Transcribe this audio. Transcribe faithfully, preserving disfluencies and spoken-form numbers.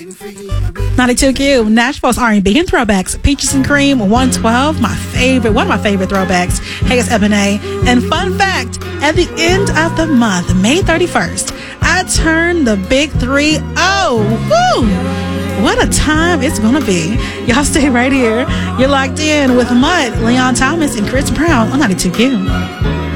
ninety-two Q, Nashville's R and B and throwbacks. Peaches and Cream, one twelve, my favorite, one of my favorite throwbacks. Hey, it's Ebony. And fun fact, at the end of the month, May thirty-first, I turned the big three oh. Woo! What a time it's gonna be. Y'all stay right here. You're locked in with Mutt, Leon Thomas, and Chris Brown on ninety-two Q.